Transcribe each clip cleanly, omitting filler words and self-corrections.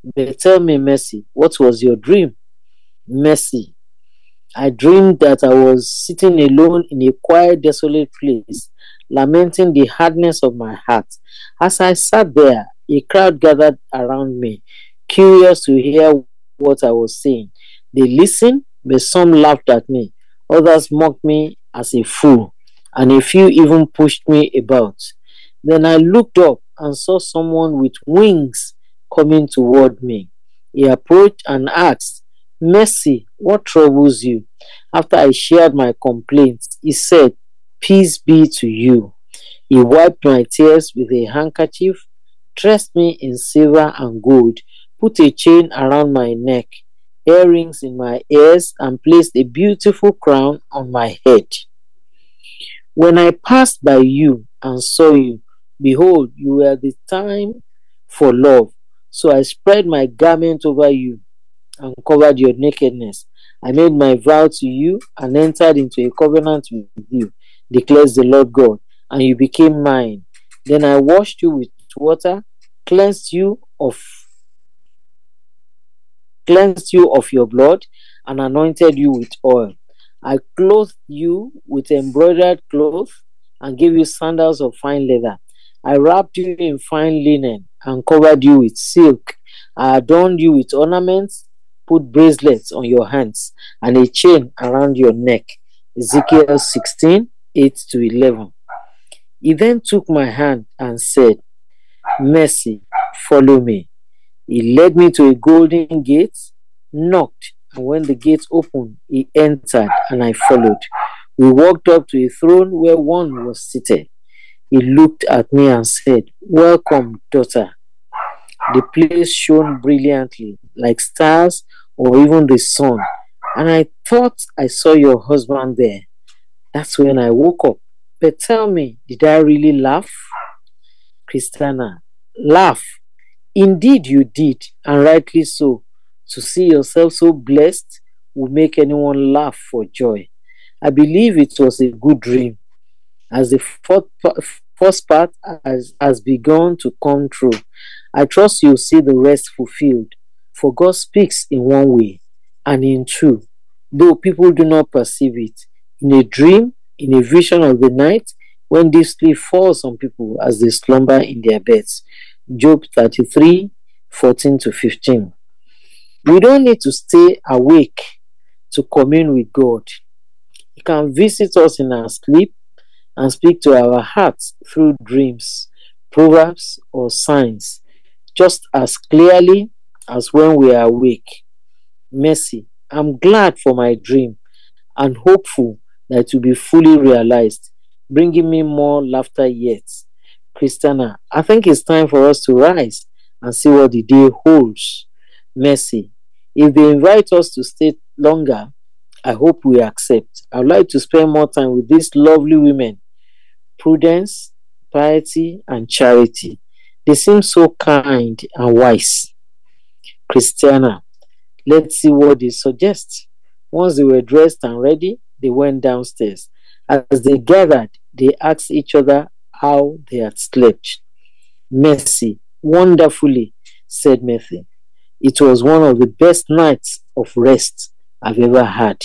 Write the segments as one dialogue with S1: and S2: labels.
S1: But tell me, Mercy, what was your dream? Mercy, I dreamed that I was sitting alone in a quiet, desolate place, lamenting the hardness of my heart. As I sat there, a crowd gathered around me, curious to hear what I was saying. They listened, but some laughed at me, others mocked me as a fool, and a few even pushed me about. Then I looked up and saw someone with wings coming toward me. He approached and asked, Mercy, what troubles you? After I shared my complaints, he said, Peace be to you. He wiped my tears with a handkerchief, dressed me in silver and gold, put a chain around my neck, earrings in my ears, and placed a beautiful crown on my head. When I passed by you and saw you, behold, you were the time for love. So I spread my garment over you and covered your nakedness. I made my vow to you and entered into a covenant with you, declares the Lord God, and you became mine. Then I washed you with water, cleansed you of your blood, and anointed you with oil. I clothed you with embroidered cloth and gave you sandals of fine leather. I wrapped you in fine linen and covered you with silk. I adorned you with ornaments, put bracelets on your hands, and a chain around your neck. Ezekiel 16:8-11. He then took my hand and said, Mercy, follow me. He led me to a golden gate, knocked, and when the gate opened, he entered, and I followed. We walked up to a throne where one was seated. He looked at me and said, Welcome, daughter. The place shone brilliantly, like stars or even the sun, and I thought I saw your husband there. That's when I woke up. But tell me, did I really laugh? Christiana, laugh. Indeed you did, and rightly so. To see yourself so blessed will make anyone laugh for joy. I believe it was a good dream, as the first part has begun to come true. I trust you'll see the rest fulfilled, for God speaks in one way and in two, though people do not perceive it. In a dream, in a vision of the night, when deep sleep falls on people as they slumber in their beds. Job 33:14-15. We don't need to stay awake to commune with God. He can visit us in our sleep and speak to our hearts through dreams, proverbs, or signs, just as clearly as when we are awake. Mercy, I'm glad for my dream and hopeful that it will be fully realized, bringing me more laughter yet. Christiana, I think it's time for us to rise and see what the day holds. Mercy, if they invite us to stay longer, I hope we accept. I would like to spend more time with these lovely women. Prudence, piety, and charity. They seem so kind and wise. Christiana, let's see what they suggest. Once they were dressed and ready, they went downstairs. As they gathered, they asked each other how they had slept. Mercy, wonderfully, said Mercy. It was one of the best nights of rest I've ever had.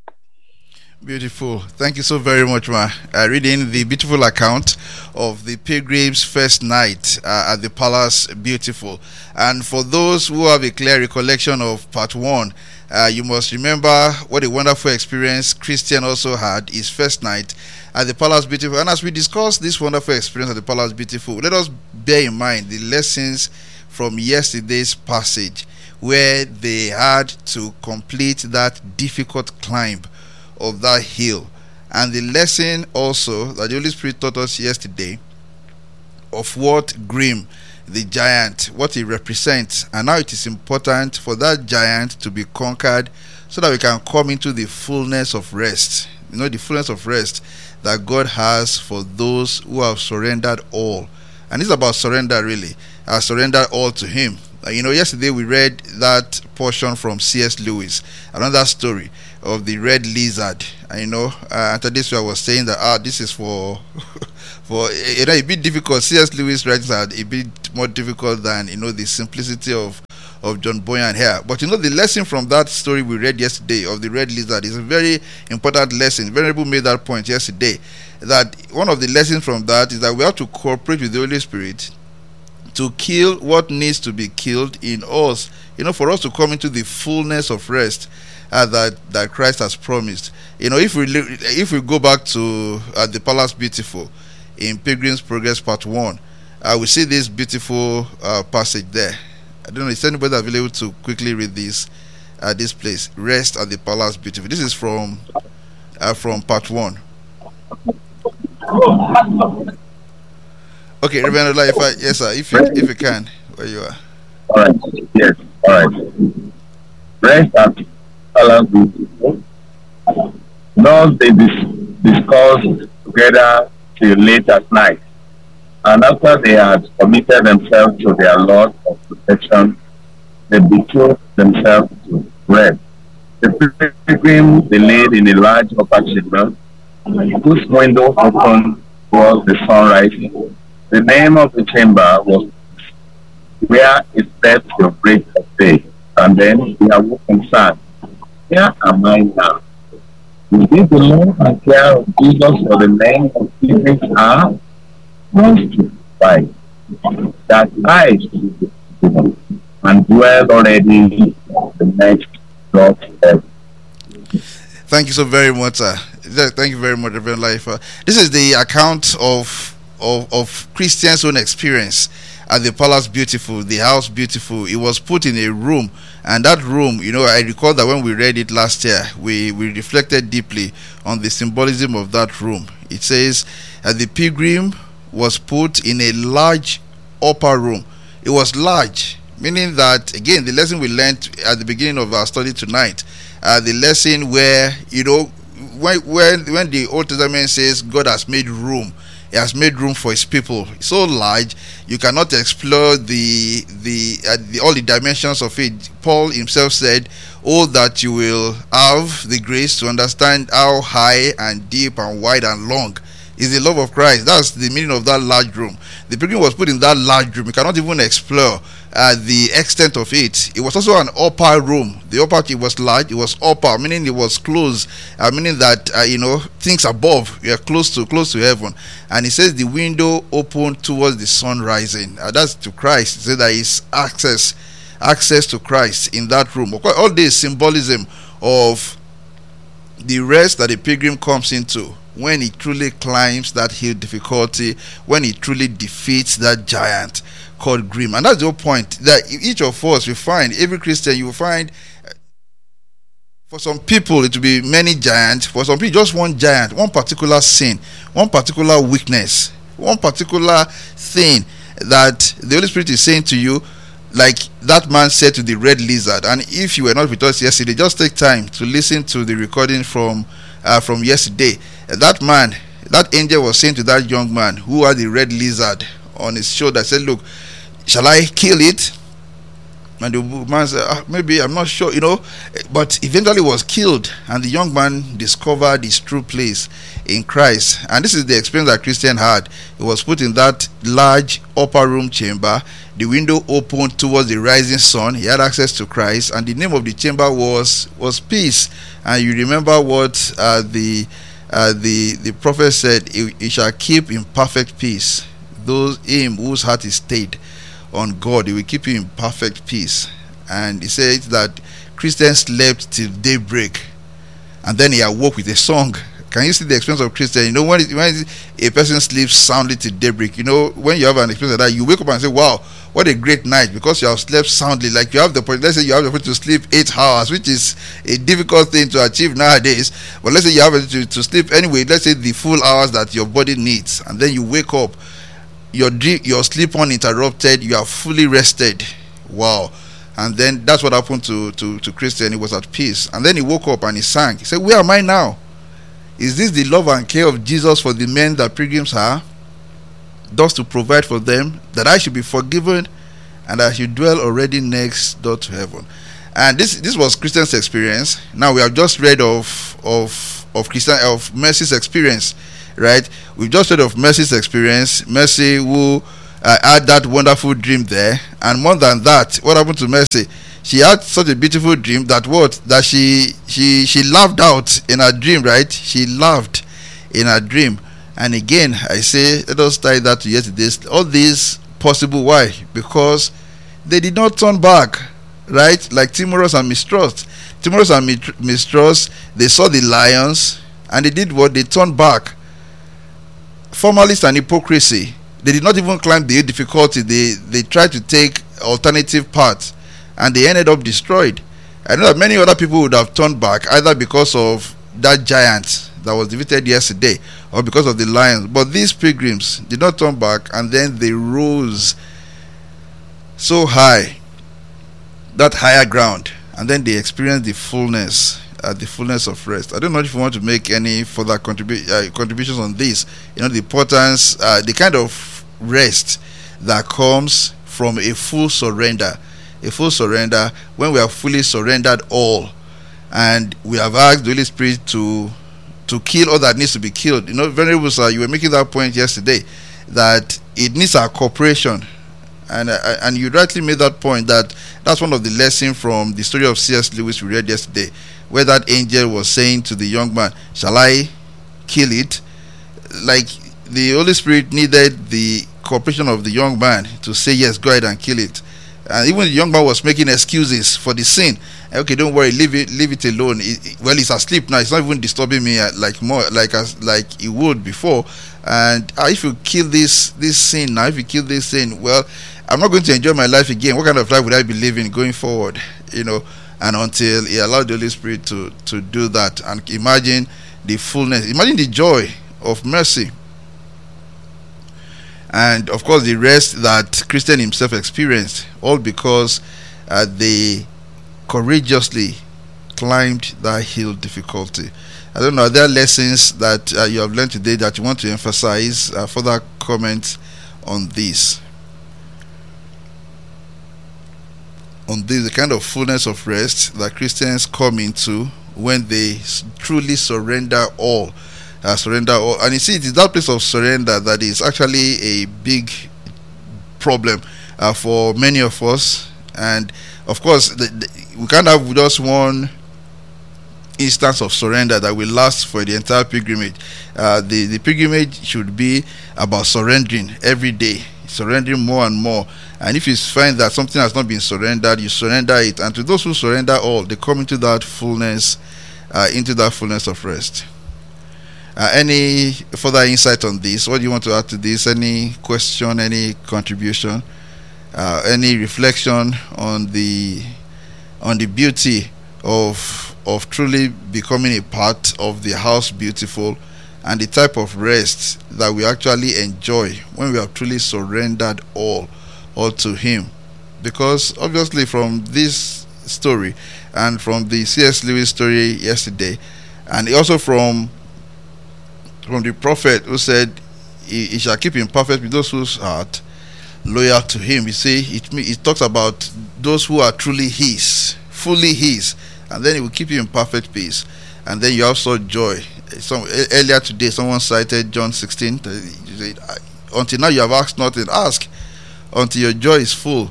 S2: Beautiful. Thank you so very much, ma. Reading the beautiful account of the pilgrims' first night at the palace. Beautiful. And for those who have a clear recollection of part one, you must remember what a wonderful experience Christian also had his first night at the palace. Beautiful. And as we discuss this wonderful experience at the palace, beautiful, let us bear in mind the lessons from yesterday's passage, where they had to complete that difficult climb of that hill, and the lesson also that the Holy Spirit taught us yesterday of what Grim, the giant, what he represents, and now it is important for that giant to be conquered so that we can come into the fullness of rest. You know, the fullness of rest that God has for those who have surrendered all. And it's about surrender, really. Surrender all to Him. Yesterday we read that portion from C.S. Lewis, another story of the red lizard. After this I was saying that this is for a bit difficult. C.S. Lewis writings are a bit more difficult than the simplicity of of John Boyan here. But the lesson from that story we read yesterday of the red lizard is a very important lesson. Venerable made that point yesterday, that one of the lessons from that is that we have to cooperate with the Holy Spirit to kill what needs to be killed in us, for us to come into the fullness of rest that Christ has promised. If we go back to the Palace Beautiful in Pilgrim's Progress Part 1, we see this beautiful passage there. I don't know, is anybody available to quickly read this place? Rest at the Palace Beautiful. This is from Part 1. Okay, Reverend Ola, yes sir, if you can, where you are.
S3: All right, yes, all right. Rest at the Palace Beautiful. Thus they discussed together till late at night. And after they had committed themselves to their Lord of protection, they betrothed themselves to rest. The pilgrim they laid in a large upper chamber, whose window opened towards the sunrise. The name of the chamber was where he slept till break of day. And then he awoke and said, "Here am I now. Is this the love and care of Jesus for the men of pilgrims are? Most to fight that I should be and dwell already the next God's earth."
S2: Thank you so very much, sir. Thank you very much, Reverend Life. This is the account of Christian's own experience at the Palace Beautiful, the House Beautiful. It was put in a room, and that room, I recall that when we read it last year, we reflected deeply on the symbolism of that room. It says the pilgrim was put in a large upper room. It was large, meaning that, again, the lesson we learned at the beginning of our study tonight, the lesson where, when the Old Testament says God has made room, He has made room for His people. It's so large, you cannot explore all the dimensions of it. Paul himself said, "Oh, that you will have the grace to understand how high and deep and wide and long is the love of Christ." That's the meaning of that large room. The pilgrim was put in that large room. You cannot even explore the extent of it. It was also an upper room. The upper, it was large, it was upper, meaning it was close, meaning that things above, you are close to heaven. And he says the window opened towards the sun rising. That's to Christ. He said there is access to Christ in that room. All this symbolism of the rest that the pilgrim comes into when he truly climbs that hill difficulty, when he truly defeats that giant called Grimm. And that's the whole point, that each of us, we find, every Christian, you will find, for some people it will be many giants, for some people just one giant, one particular sin, one particular weakness, one particular thing that the Holy Spirit is saying to you, like that man said to the red lizard. And if you were not with us yesterday, just take time to listen to the recording from yesterday. That angel was saying to that young man who had the red lizard on his shoulder, said, "Look, shall I kill it?" And the man said, "Maybe, I'm not sure, but eventually was killed." And the young man discovered his true place in Christ. And this is the experience that Christian had. He was put in that large upper room chamber. The window opened towards the rising sun. He had access to Christ, and the name of the chamber was peace. And you remember what the prophet said, he shall keep in perfect peace him whose heart is stayed on God. He will keep you in perfect peace. And he said that Christian slept till daybreak, and then he awoke with a song. Can you see the experience of Christian? When a person sleeps soundly till daybreak, when you have an experience like that, you wake up and say, "Wow, what a great night," because you have slept soundly. Like let's say you have the opportunity to sleep 8 hours, which is a difficult thing to achieve nowadays. But let's say you have to sleep anyway, let's say the full hours that your body needs, and then you wake up, your sleep uninterrupted, you are fully rested. Wow. And then that's what happened to Christian. He was at peace, and then he woke up and he sang. He said, "Where am I now? Is this the love and care of Jesus for the men that pilgrims are, thus to provide for them, that I should be forgiven and I should dwell already next door to heaven?" And this was Christian's experience. Now we have just read of Mercy's experience, right? We've just read of Mercy's experience. Mercy, who had that wonderful dream there. And more than that, what happened to Mercy? She had such a beautiful dream that she laughed out in her dream, right? She laughed in her dream. And again, I say, let us tie that to yesterday's. All these possible. Why? Because they did not turn back, right? Like timorous and mistrust. Timorous and mistrust, they saw the lions and they did what? They turned back. Formalists and hypocrisy, they did not even climb the difficulty. They tried to take alternative paths and they ended up destroyed. I know that many other people would have turned back either because of that giant that was defeated yesterday or because of the lions. But these pilgrims did not turn back, and then they rose so high, that higher ground, and then they experienced the fullness of rest. I don't know if you want to make any further contributions on this. The importance, the kind of rest that comes from a full surrender. A full surrender, when we have fully surrendered all, and we have asked the Holy Spirit to kill all that needs to be killed. Venerable Sir, you were making that point yesterday, that it needs our cooperation. And you rightly made that point, that's one of the lessons from the story of C.S. Lewis we read yesterday, where that angel was saying to the young man, shall I kill it? Like, the Holy Spirit needed the cooperation of the young man to say, yes, go ahead and kill it. And even the young man was making excuses for the sin. Okay, don't worry, leave it alone. Well, it's asleep now. It's not even disturbing me like it would before. And if you kill this sin now, well, I'm not going to enjoy my life again. What kind of life would I be living going forward? And until he allowed the Holy Spirit to do that, and imagine the fullness, imagine the joy of mercy. And of course the rest that Christian himself experienced, all because they courageously climbed that hill difficulty. I don't know, are there lessons that you have learned today that you want to emphasize? Further comments on this? On this, the kind of fullness of rest that Christians come into when they truly surrender all. And you see, it is that place of surrender that is actually a big problem for many of us. And of course, we can't have just one instance of surrender that will last for the entire pilgrimage. The pilgrimage should be about surrendering every day, surrendering more and more. And if you find that something has not been surrendered, you surrender it. And to those who surrender all, they come into that fullness of rest. Any further insight on this? What do you want to add to this? Any question, any contribution, any reflection on the beauty of truly becoming a part of the house beautiful, and the type of rest that we actually enjoy when we have truly surrendered all to Him? Because obviously from this story and from the C.S. Lewis story yesterday, and also from the prophet who said he shall keep in perfect with those whose heart loyal to Him. You see, it talks about those who are truly His, fully His, and then He will keep you in perfect peace. And then you have such joy. Earlier today, someone cited John 16. Said, until now you have asked nothing. Ask until your joy is full.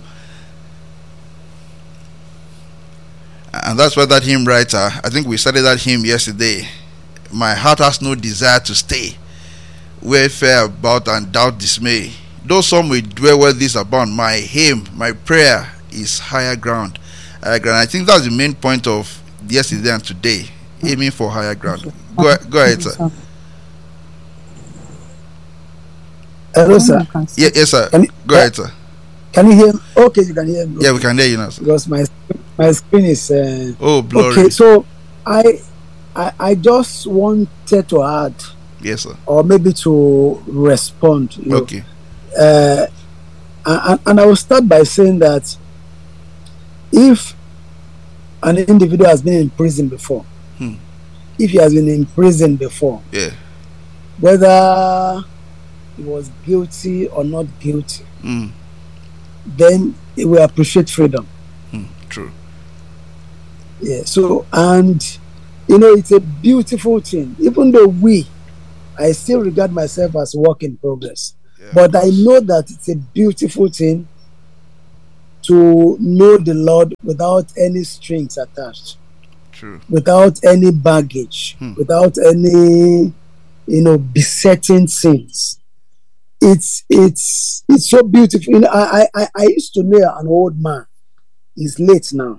S2: And that's why that hymn writer, I think we started that hymn yesterday. My heart has no desire to stay where fear about and doubt dismay. Though some will dwell where this abound, my hymn, my prayer is higher ground. I think that's the main point of yesterday and today, aiming for higher ground. Go ahead, sir.
S4: Hello, sir.
S2: Yes, sir. Go ahead, sir.
S4: Can you hear me? Okay, you can hear me.
S2: Yeah, we can hear you now, sir.
S4: Because my screen is
S2: blurry.
S4: Okay, so I just wanted to add,
S2: yes, sir,
S4: or maybe to respond.
S2: Okay.
S4: And I will start by saying that if an individual has been in prison before, if he has been in prison before,
S2: yeah,
S4: whether he was guilty or not guilty, then he will appreciate freedom.
S2: True.
S4: Yeah. So, and it's a beautiful thing. Even though I still regard myself as a work in progress. But I know that it's a beautiful thing to know the Lord without any strings attached.
S2: True.
S4: Without any baggage, without any, besetting sins. It's so beautiful. I used to know an old man. He's late now.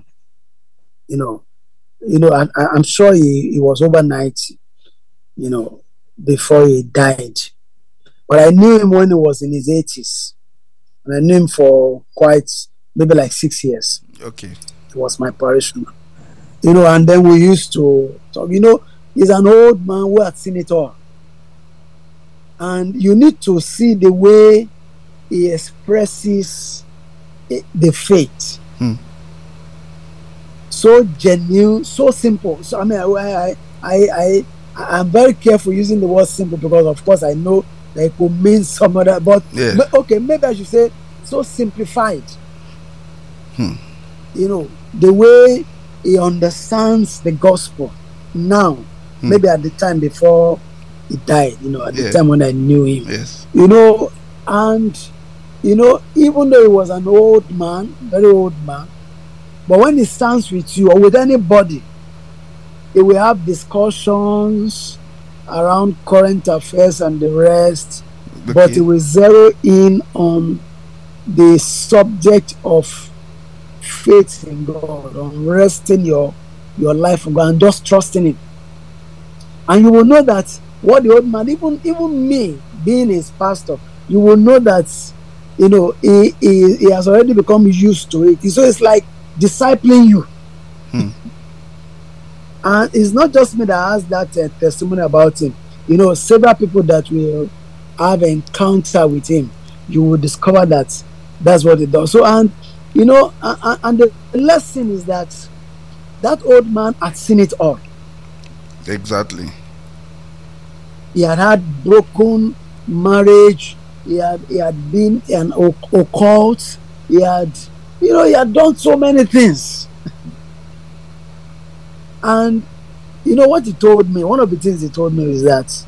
S4: I'm sure he was over 90, before he died. But I knew him when he was in his 80s. And I knew him for maybe like 6 years.
S2: Okay.
S4: He was my parishioner. And then we used to talk. He's an old man who had seen it all. And you need to see the way he expresses the faith. So genuine, so simple. So I'm very careful using the word simple because, of course, I know that it could mean some other. But okay, maybe I should say so simplified. The way he understands the gospel now, maybe at the time before he died, at the time when I knew him.
S2: Yes.
S4: And even though he was an old man, very old man, but when he stands with you or with anybody, he will have discussions around current affairs and the rest, but he will zero in on the subject of faith in God, on resting your life on God and just trusting Him. And you will know that what the old man, even me being his pastor, you will know that he has already become used to it. So it's like discipling you. And it's not just me that has that testimony about him. Several people that will have an encounter with him, you will discover that that's what he does. So and the lesson is that old man had seen it all.
S2: Exactly.
S4: He had broken marriage. He had been an occult. He had done so many things. And what he told me, one of the things he told me is that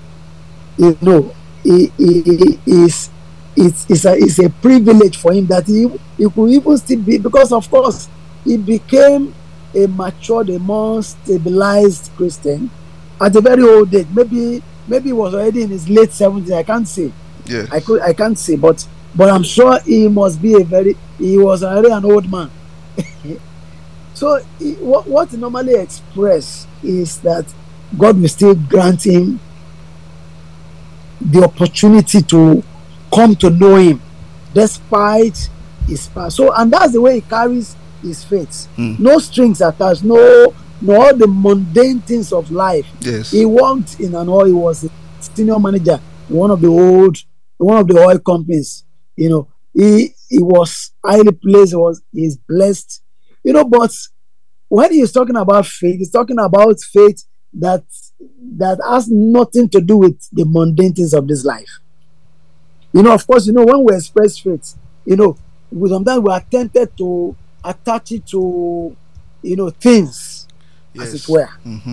S4: it's a privilege for him that he could even still be, because of course he became a matured, a more stabilized Christian at a very old age. Maybe he was already in his late 70s. I can't say.
S2: Yes.
S4: I can't say, but I'm sure he must be he was already an old man. So what he normally express is that God will still grant him the opportunity to come to know Him despite his past. So, and that's the way he carries his faith. No strings attached, no all the mundane things of life.
S2: Yes.
S4: He worked in an oil. He was a senior manager in one of the oil companies. He was highly placed. He's blessed. But when he's talking about faith, he's talking about faith that has nothing to do with the mundane things of this life. Of course, when we express faith, sometimes we are tempted to attach it to, things,
S2: yes.
S4: as it were.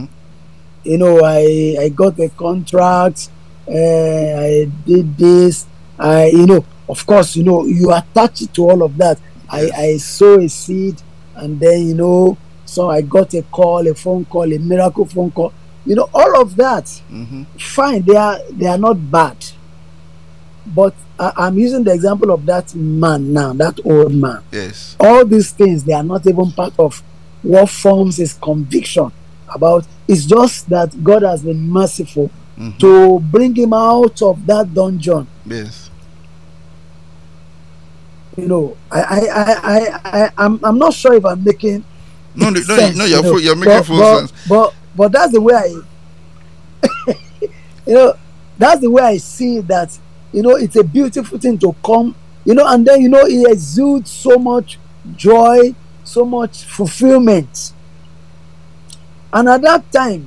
S4: I got a contract, I did this, of course, you attach it to all of that. Yes. I sow a seed, and then, so I got a phone call, a miracle phone call. All of that, fine, they are not bad. But I'm using the example of that man now, that old man.
S2: Yes.
S4: All these things, they are not even part of what forms his conviction about. It's just that God has been merciful to bring him out of that dungeon.
S2: Yes.
S4: I'm not sure if I'm making sense.
S2: No, you're making full sense.
S4: But that's the way that's the way I see that. It's a beautiful thing to come, and then, he exudes so much joy, so much fulfillment. And at that time,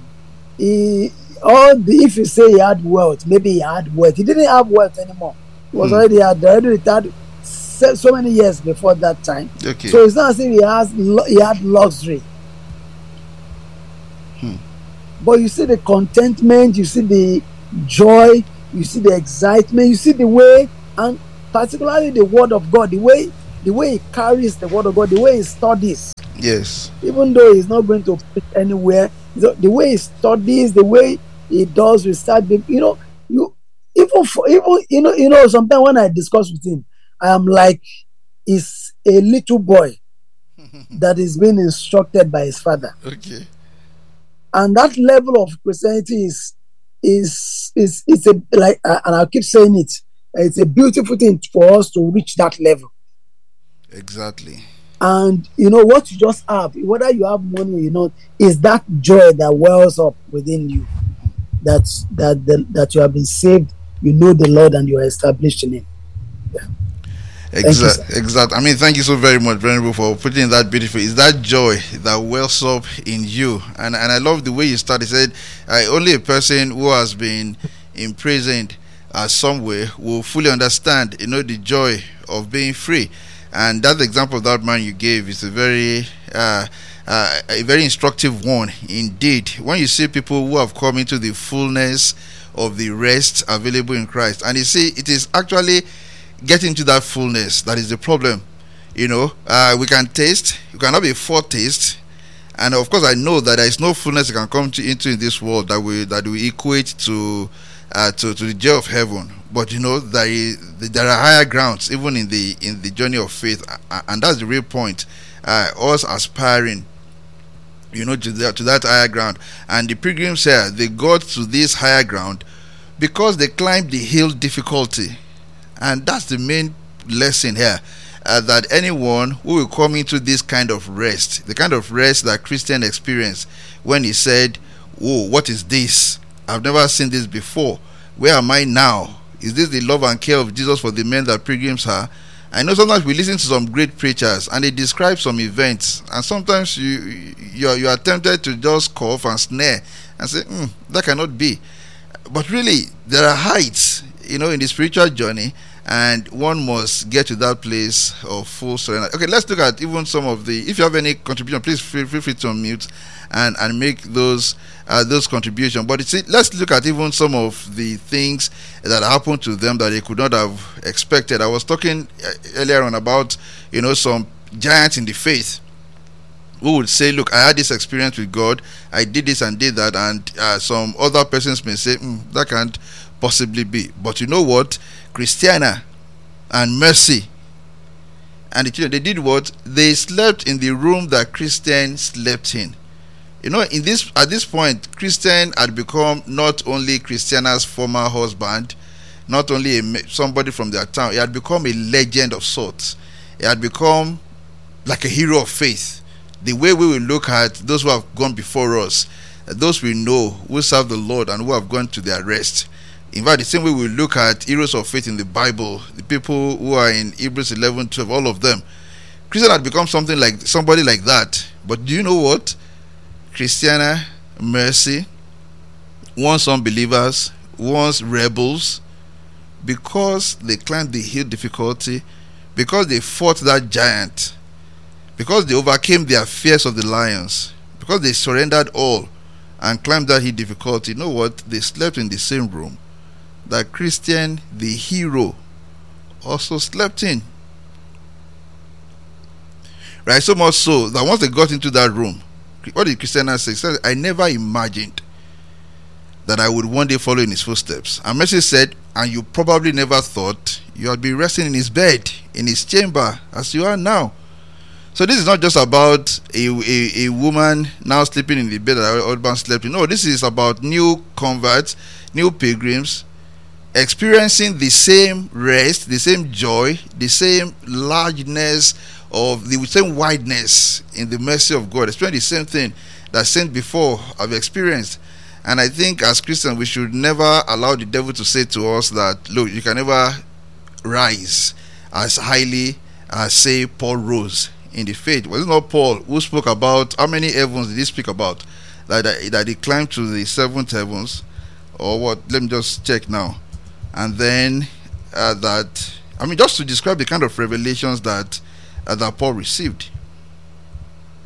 S4: if you say he had wealth, maybe he had wealth. He didn't have wealth anymore. He was already retired so many years before that time.
S2: Okay.
S4: So it's not as if he had luxury. But you see the contentment, you see the joy, you see the excitement, you see the way, and particularly the word of God, the way he carries the word of God, the way he studies.
S2: Yes.
S4: Even though he's not going to preach anywhere, the way he studies, the way he does research, sometimes when I discuss with him, I am like, he's a little boy that is being instructed by his father.
S2: Okay.
S4: And that level of Christianity is a, like, and I'll keep saying it, it's a beautiful thing for us to reach that level.
S2: Exactly.
S4: And what you just have, whether you have money or not, is that joy that wells up within you, that you have been saved, you know the Lord, and you are established in Him.
S2: Exact. I mean, thank you so very much, Venerable, for putting that beautiful. It's that joy that wells up in you, and I love the way you started. Said, only a person who has been imprisoned somewhere will fully understand, the joy of being free. And that example of that man you gave is a very instructive one indeed. When you see people who have come into the fullness of the rest available in Christ, and you see, it is actually getting to that fullness that is the problem. We can taste, you cannot be foretaste, and of course I know that there is no fullness you can come into in this world that will equate to the joy of heaven. But there are higher grounds even in the journey of faith, and that's the real point. Us aspiring, to that higher ground. And the pilgrims here, they got to this higher ground because they climbed the hill difficulty. And that's the main lesson here, that anyone who will come into this kind of rest, the kind of rest that Christian experienced when he said, "Oh, what is this? I've never seen this before. Where am I now? Is this the love and care of Jesus for the men that pilgrims are?" I know sometimes we listen to some great preachers and they describe some events, and sometimes you are tempted to just cough and sneer and say, that cannot be. But really, there are heights, in the spiritual journey, and one must get to that place of full surrender. Okay, let's look at even some of the. If you have any contribution, please feel free to unmute and make those contributions. But let's look at even some of the things that happened to them that they could not have expected. I was talking earlier on about some giants in the faith who would say, "Look, I had this experience with God. I did this and did that," and some other persons may say, "That can't possibly be." But you know what? Christiana and Mercy and the children, they did what? They slept in the room that Christian slept in. At this point, Christian had become not only Christiana's former husband, not only somebody from their town. He had become a legend of sorts. He had become like a hero of faith. The way we will look at those who have gone before us, those we know who serve the Lord and who have gone to their rest. In fact, the same way we look at heroes of faith in the Bible, the people who are in Hebrews 11:12, all of them. Christian had become somebody like that. But do you know what? Christiana, Mercy, once unbelievers, once rebels, because they climbed the hill difficulty, because they fought that giant, because they overcame their fears of the lions, because they surrendered all and climbed that hill difficulty. You know what? They slept in the same room that Christian, the hero, also slept in. Right? So much so that once they got into that room, what did Christiana say? She said, "I never imagined that I would one day follow in his footsteps." And Mercy said, "And you probably never thought you would be resting in his bed, in his chamber, as you are now." So this is not just about a woman now sleeping in the bed that her husband slept in. No, this is about new converts, new pilgrims, experiencing the same rest, the same joy, the same largeness of the same wideness in the mercy of God. Experiencing the same thing that saints before have experienced. And I think as Christians, we should never allow the devil to say to us that, look, you can never rise as highly as, say, Paul rose in the faith. Was it not Paul who spoke about, how many heavens did he speak about? That he climbed to the seventh heavens, or what? Let me just check now. And then just to describe the kind of revelations that Paul received.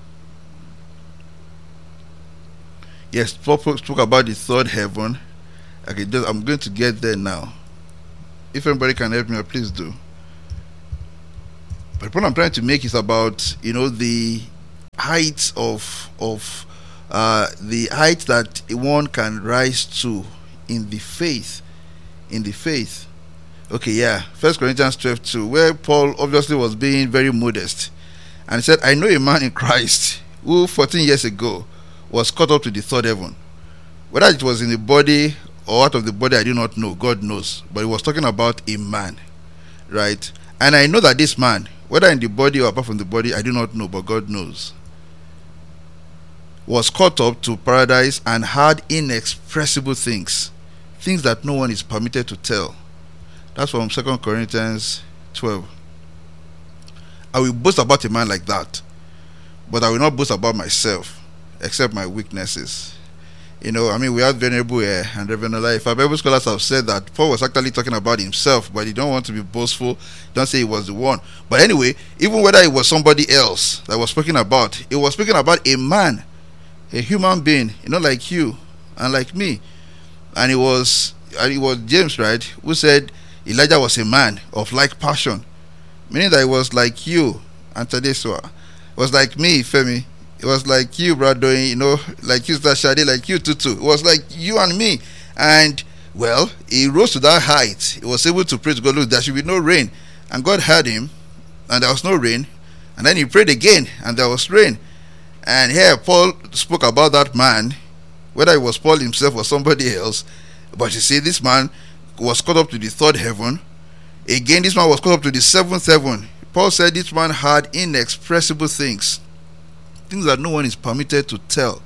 S2: Yes, Paul spoke about the third heaven, Okay, I'm going to get there now. If anybody can help me, please do. But what I'm trying to make is about, the heights of the height that one can rise to in the faith. Okay, yeah. 1 Corinthians 12:2, where Paul obviously was being very modest, and he said, I know a man in Christ who 14 years ago was caught up to the third heaven. Whether it was in the body or out of the body, I do not know. God knows. But he was talking about a man, right? And I know that this man, whether in the body or apart from the body, I do not know, but God knows, was caught up to paradise and had inexpressible things that no one is permitted to tell. That's from 2 Corinthians 12. I will boast about a man like that, but I will not boast about myself, except my weaknesses. We have Venerable and Reverend Life. Our Bible scholars have said that Paul was actually talking about himself, but he don't want to be boastful. Don't say he was the one. But anyway, even whether it was somebody else that was speaking about, it was speaking about a man, a human being, like you and like me. And it was James, right, who said Elijah was a man of like passion, meaning that it was like you and Tadeswa. It was like me, Femi. It was like you, brother, like you, Shadi, like you, Tutu. It was like you and me. And, well, he rose to that height. He was able to pray to God, look, there should be no rain. And God heard him, and there was no rain. And then he prayed again, and there was rain. And here, Paul spoke about that man, whether it was Paul himself or somebody else. But you see, this man was caught up to the third heaven. Again, this man was caught up to the seventh heaven. Paul said this man had inexpressible things that no one is permitted to tell,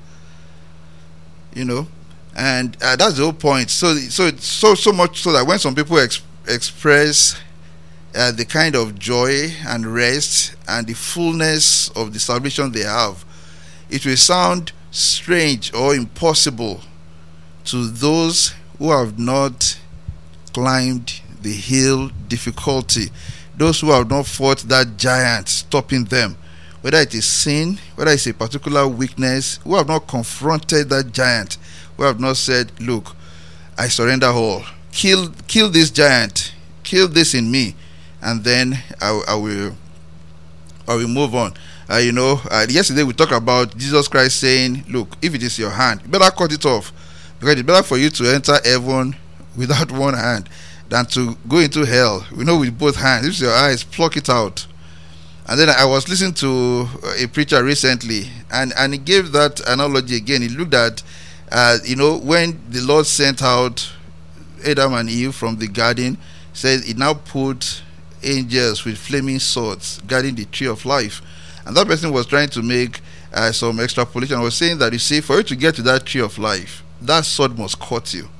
S2: and that's the whole point. So much so that when some people express the kind of joy and rest and the fullness of the salvation they have, it will sound strange or impossible to those who have not climbed the hill difficulty, those who have not fought that giant stopping them, whether it is sin, whether it's a particular weakness, who have not confronted that giant, who have not said, look, I surrender all, kill this giant, kill this in me, and then I will move on. Yesterday we talked about Jesus Christ saying, look, if it is your hand, you better cut it off, because it's better for you to enter heaven without one hand than to go into hell, with both hands. If it's your eyes, pluck it out. And then I was listening to a preacher recently, and he gave that analogy again. He looked at, when the Lord sent out Adam and Eve from the garden, said he now put angels with flaming swords guarding the tree of life. And that person was trying to make some extrapolation. I was saying that, you see, for you to get to that tree of life, that sword must cut you.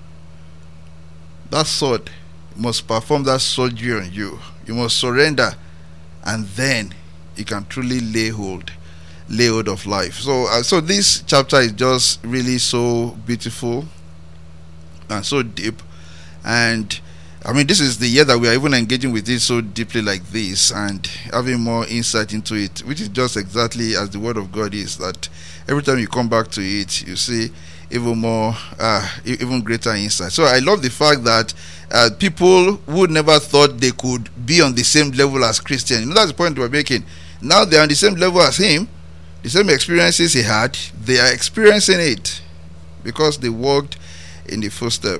S2: That sword must perform that surgery on you. You must surrender, and then you can truly lay hold of life. So this chapter is just really so beautiful and so deep. And this is the year that we are even engaging with it so deeply like this and having more insight into it, which is just exactly as the Word of God is, that every time you come back to it, you see even more, even greater insight. So I love the fact that people who never thought they could be on the same level as Christian, that's the point we're making. Now they're on the same level as him, the same experiences he had, they are experiencing it because they walked in the footstep,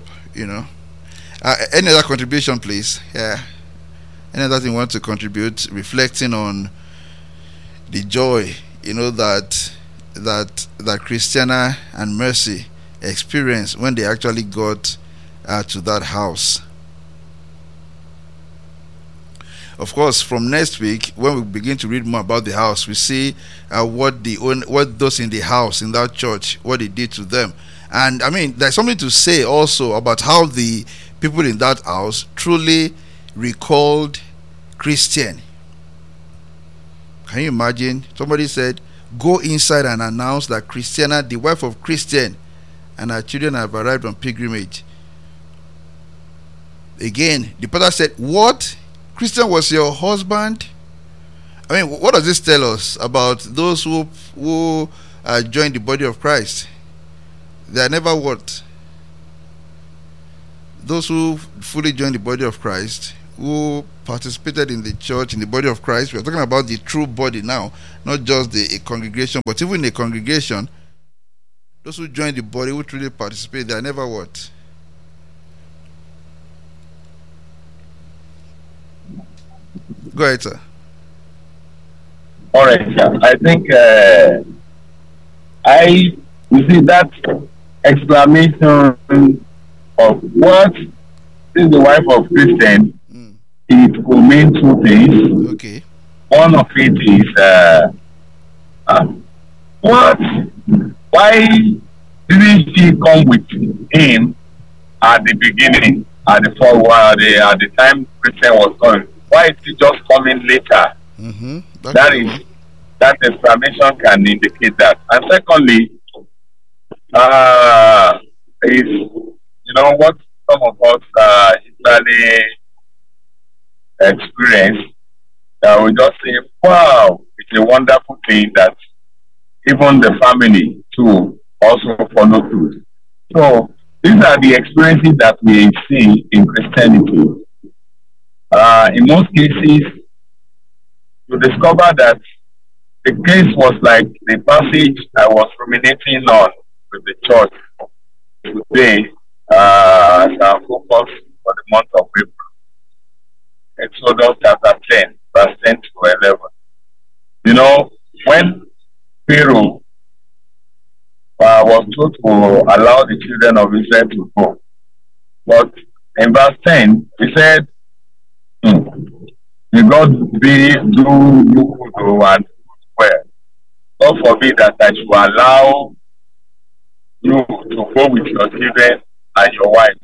S2: Any other contribution, please? Yeah. Any other thing you want to contribute, reflecting on the joy, that Christiana and Mercy experienced when they actually got to that house. Of course, from next week, when we begin to read more about the house, we see what those in the house, in that church, what they did to them. And there's something to say also about how the people in that house truly recalled Christian. Can you imagine? Somebody said, go inside and announce that Christiana, the wife of Christian, and her children have arrived on pilgrimage. Again, the pastor said, what? Christian was your husband? What does this tell us about those who joined the body of Christ? They are never what? those who fully joined the body of Christ, who participated in the church, in the body of Christ. We're talking about the true body now, not just a congregation, but even in a congregation, those who join the body, who truly participate, they are never what? Go ahead, sir.
S3: All right, sir. I think you see that exclamation of what is the wife of Christian, it will mean two things.
S2: Okay.
S3: One of it is what? Why didn't she come with him at the beginning, at the time Christian was coming? Why is he just coming later?
S2: Mm-hmm.
S3: That explanation can indicate that. And secondly, is what some of us usually experience. We just say, "Wow, it's a wonderful thing that even the family too also follow through." So these are the experiences that we see in Christianity. In most cases, you discover that the case was like the passage I was ruminating on with the church today as our focus for the month of April. Exodus chapter 10, verse 10 to 11. When Pharaoh was told to allow the children of Israel to go, but in verse 10, he said, "May God do you good and well. God forbid that I should allow you to go with your children and your wife."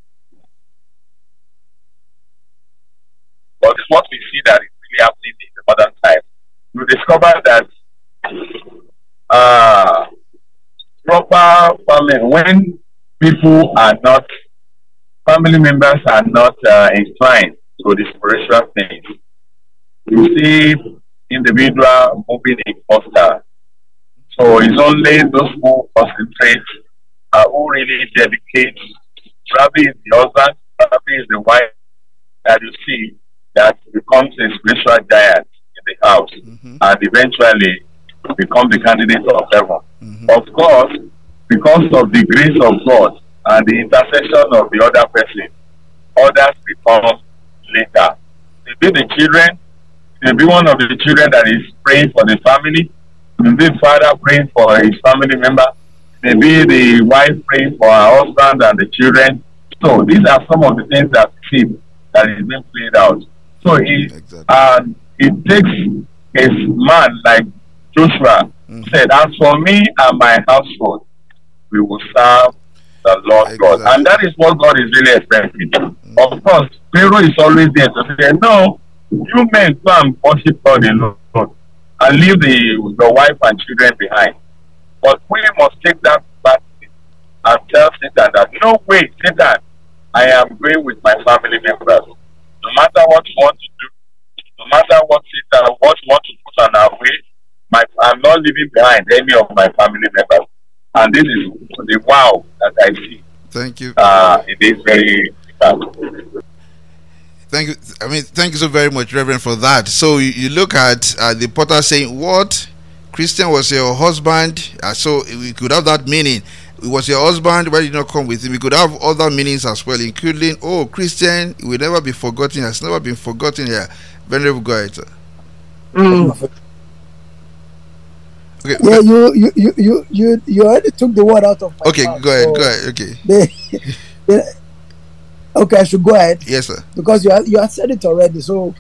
S3: But what we see that is really happening in the modern time, you discover that proper family, when family members are not inclined to the spiritual things, you see individual moving in foster. So it's only those who concentrate, who really dedicate, probably is the husband, probably is the wife, that you see that becomes a spiritual giant in the house, and eventually become the candidate of heaven. Of course, because of the grace of God and the intercession of the other person, others become later. Maybe the children, maybe one of the children that is praying for the family, maybe the father praying for his family member, maybe the wife praying for her husband and the children. So these are some of the things that see that is being played out. So it takes a man like Joshua said, "As for me and my household, we will serve the Lord God." And that is what God is really expecting. Of course, Pharaoh is always there to say, "No, you men go and worship God alone and leave your wife and children behind." But we must take that back and tell Satan that, "No way, Satan, I am going with my family members. No matter what you want to do, no matter what you want to put on our way, I'm not leaving behind any of my family members." And this is the wow that I see.
S2: Thank you.
S3: It is very
S2: Thank you. Thank you so very much, Reverend, for that. So you look at the potter saying, "What? Christian was your husband?" So we could have that meaning. It was your husband, why did you not come with him? We could have other meanings as well, including, Christian, he will never be forgotten. Has never been forgotten here. Venerable, go ahead, sir. Okay.
S4: Yeah, you already took the word out of my
S2: mouth. Go ahead.
S4: Okay. Okay, I should go ahead.
S2: Yes, sir.
S4: Because you have said it already. So,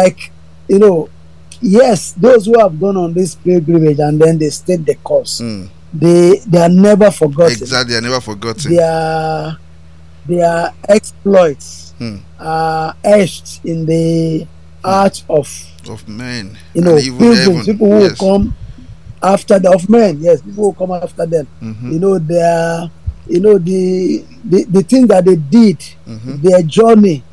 S4: yes, those who have gone on this pilgrimage and then they stayed the course, they are never forgotten.
S2: Exactly, they are never forgotten.
S4: Their exploits are etched in the heart of men. Pilgrims, people who will come after people who come after them. The things that they did, their journey,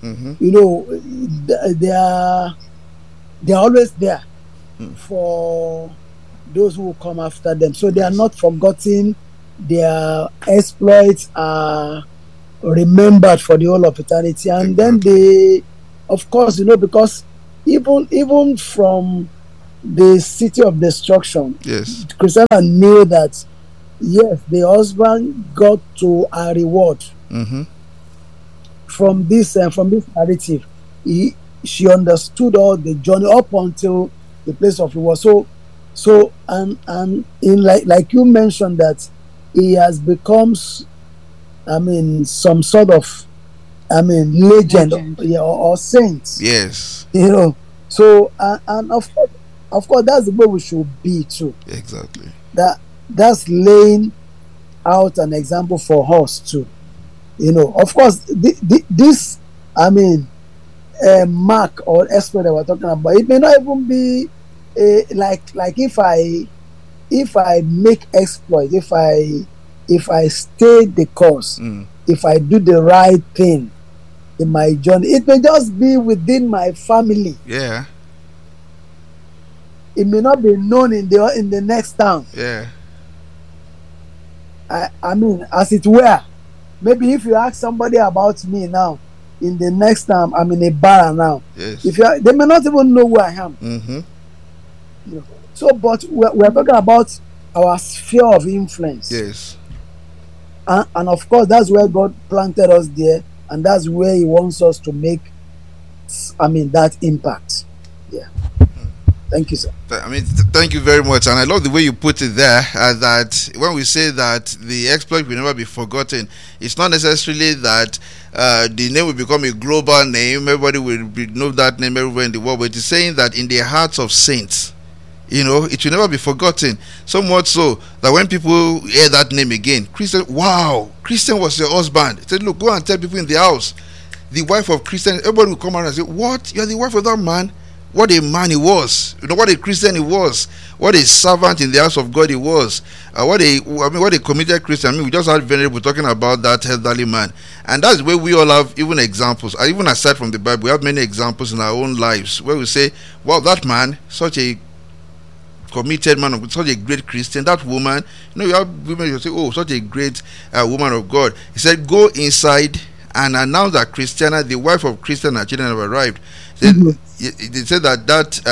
S4: they are always there for those who will come after them. So they are not forgotten. Their exploits are remembered for the whole of eternity. And then they, of course, because even from the city of destruction,
S2: yes,
S4: Christiana knew that yes, the husband got to a reward from this narrative. She understood all the journey up until the place of reward. So and in like you mentioned that he has become, some sort of, legend. Or saint.
S2: Yes.
S4: So and of course that's the way we should be too.
S2: Exactly.
S4: That's laying out an example for us too. Of course, this mark or exploit that we're talking about, it may not even be like if I make exploit, if I stay the course, if I do the right thing in my journey, it may just be within my family.
S2: Yeah.
S4: It may not be known in the next town.
S2: Yeah.
S4: As it were, maybe if you ask somebody about me now, in the next time I'm in a bar now.
S2: Yes.
S4: They may not even know who I am. So, but we're talking about our sphere of influence.
S2: Yes.
S4: And of course, that's where God planted us there, and that's where He wants us to make, that impact. Yeah. Thank you, sir.
S2: Thank you very much. And I love the way you put it there, that when we say that the exploit will never be forgotten, it's not necessarily that the name will become a global name, everybody will know that name everywhere in the world, but it's saying that in the hearts of saints, it will never be forgotten. So much so that when people hear that name again, Christian was your husband. He said, look, go and tell people in the house, the wife of Christian. Everybody will come around and say, what? You're the wife of that man? What a man he was! What a Christian he was! What a servant in the house of God he was! What a committed Christian! We just had Venerable talking about that elderly man, and that's where we all have even examples. Even aside from the Bible, we have many examples in our own lives where we say, "Wow, that man, such a committed man, such a great Christian." That woman, you have women who say, "Oh, such a great woman of God." He said, "Go inside and announce that Christiana, the wife of Christian, and her children have arrived." They said that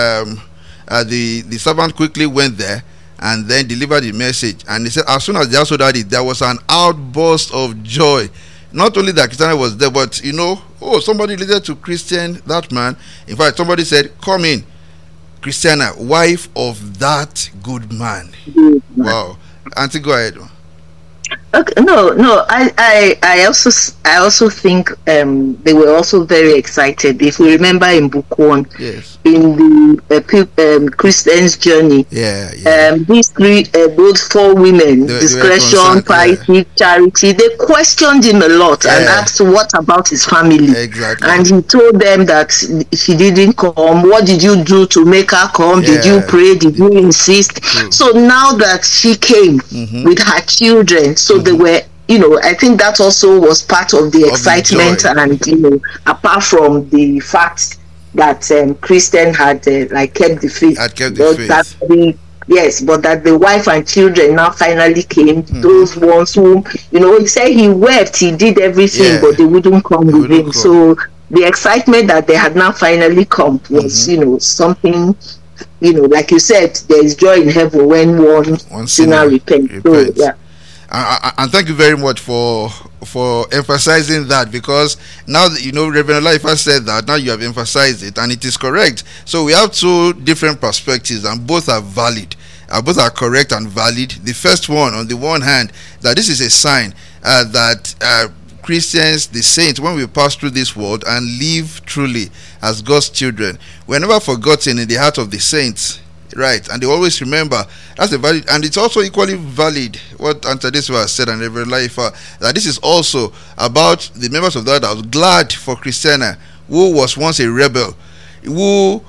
S2: the servant quickly went there and then delivered the message, and he said as soon as the household had it, there was an outburst of joy. Not only that Christiana was there, but somebody related to Christian, that man. In fact, somebody said, "Come in, Christiana, wife of that good man." Wow. Auntie, go ahead.
S5: Okay, no. I also think they were also very excited. If we remember in book 1,
S2: yes,
S5: in the Christian's journey, these those 4 women, discretion, piety, charity, they questioned him a lot and asked what about his family.
S2: Exactly.
S5: And he told them that she didn't come. What did you do to make her come? Did you pray? Did you insist?
S2: True.
S5: So now that she came with her children, so they were, I think that also was part of the excitement, and apart from the fact that Christian had kept the faith. Yes, but that the wife and children now finally came. Those ones whom, he said he wept, he did everything, but they wouldn't come with him. So the excitement that they had now finally come was, something, like you said, there is joy in heaven when one sinner repents. So, yeah.
S2: And thank you very much for emphasizing that, because now Reverend Olaifa said that, now you have emphasized it, and it is correct. So we have 2 different perspectives, and both are valid. Both are correct and valid. The first one, on the one hand, that this is a sign that Christians, the saints, when we pass through this world and live truly as God's children, we're never forgotten in the heart of the saints. Right, and they always remember. That's a valid, and it's also equally valid what Antadeswa said, and Reverend Laifa, that this is also about the members of that house. Glad for Christiana, who was once a rebel, who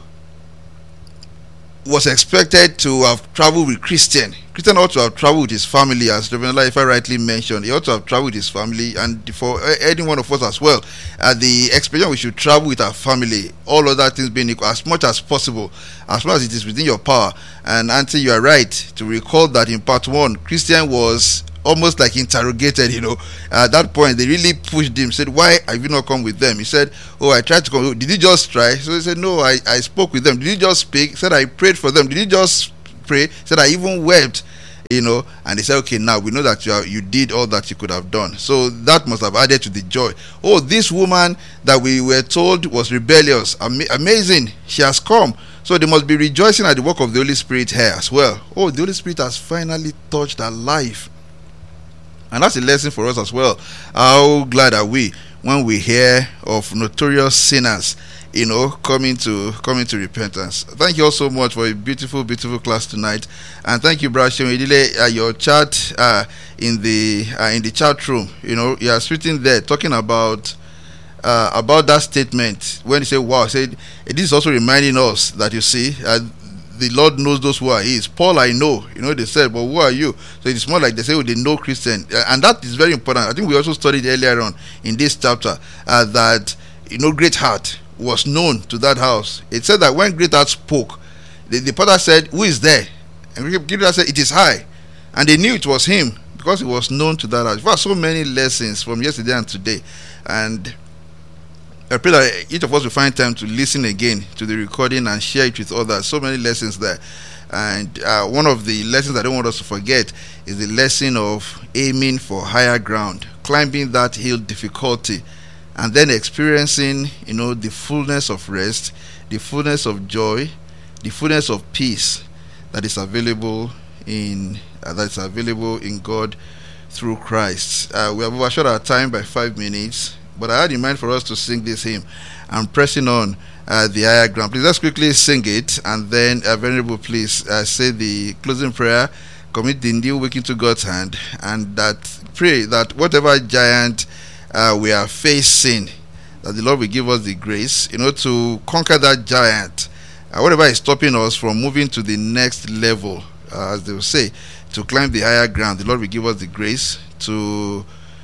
S2: was expected to have traveled with Christian. Christian ought to have traveled with his family, as Reverend Laifa rightly mentioned. He ought to have traveled with his family, and for any one of us as well, the experience, we should travel with our family, all other things being equal, as much as possible, as long as it is within your power. And Auntie, you are right to recall that in part 1, Christian was almost like interrogated, At that point, they really pushed him, said, why have you not come with them? He said, oh, I tried to come. Did you just try? So he said, no, I spoke with them. Did you just speak? He said, I prayed for them. Did you just pray? He said, I even wept. And they said, okay, now we know that you did all that you could have done. So that must have added to the joy. Oh, this woman that we were told was rebellious, amazing, she has come. So they must be rejoicing at the work of the Holy Spirit here as well. Oh, the Holy Spirit has finally touched her life. And that's a lesson for us as well. How glad are we when we hear of notorious sinners coming to repentance. Thank you all so much for a beautiful class tonight, and thank you, Brother Shemidile. Your chat in the chat room, you are written there talking about that statement when he said, "Wow," said it is also reminding us that you see. The Lord knows those who are His. Paul, I know. They said, but who are you? So it's more like they say, oh, they know Christian. And that is very important. I think we also studied earlier on in this chapter that, Great Heart was known to that house. It said that when Great Heart spoke, the potter said, who is there? And Great Heart said, it is I. And they knew it was him because he was known to that house. There are so many lessons from yesterday and today. And I pray that each of us will find time to listen again to the recording and share it with others. So many lessons there. And one of the lessons I don't want us to forget is the lesson of aiming for higher ground, climbing that hill difficulty, and then experiencing, the fullness of rest, the fullness of joy, the fullness of peace that is available in God through Christ. We have overshot our time by 5 minutes. But I had in mind for us to sing this hymn. I'm pressing on the higher ground. Please let's quickly sing it, and then Venerable, please say the closing prayer. Commit the new week into God's hand, and that pray that whatever giant we are facing, that the Lord will give us the grace, to conquer that giant. Whatever is stopping us from moving to the next level, as they will say, to climb the higher ground, the Lord will give us the grace to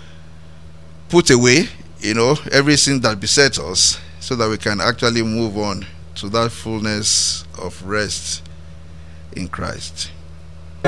S2: put away every sin that besets us, so that we can actually move on to that fullness of rest in Christ.